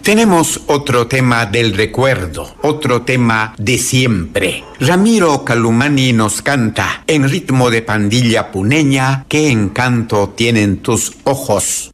Tenemos otro tema del recuerdo, otro tema de siempre. Ramiro Calumani nos canta en ritmo de pandilla puneña, qué encanto tienen tus ojos.